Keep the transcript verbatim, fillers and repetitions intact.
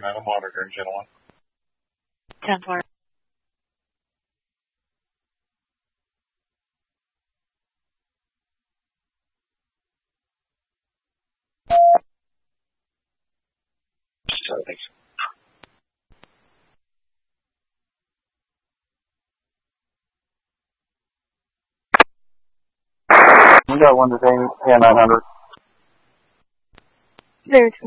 Sacramento monitoring, gentlemen. ten four. So, thanks. We got one today, yeah, nine hundred. There's